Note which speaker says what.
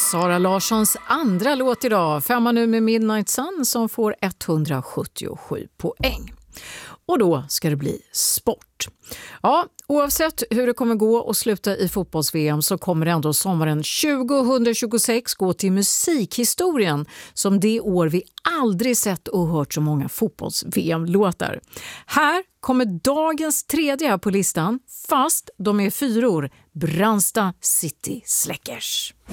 Speaker 1: Sara Larssons andra låt idag, 5 nu med Midnight Sun, som får 177 poäng. Och då ska det bli sport. Ja, oavsett hur det kommer gå och sluta i fotbolls-VM så kommer ändå sommaren 2026 gå till musikhistorien som det år vi aldrig sett och hört så många fotbolls-VM-låtar. Här kommer dagens tredje på listan, fast de är 4, Brandsta City Släckers.